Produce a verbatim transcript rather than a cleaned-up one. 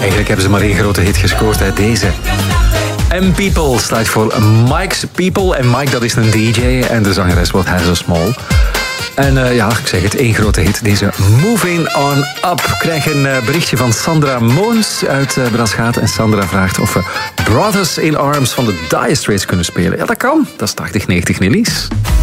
Eigenlijk hebben ze maar één grote hit gescoord, hè, deze. M-People staat voor Mike's People. En Mike, dat is een D J en de zangeres wordt Hazel Small. En uh, ja, ik zeg het, één grote hit. Deze Moving On Up. Ik krijg een uh, berichtje van Sandra Moons uit uh, Braschaat. En Sandra vraagt of we Brothers in Arms van de Dire Straits kunnen spelen. Ja, dat kan. Dat is tachtig negentig Nillies.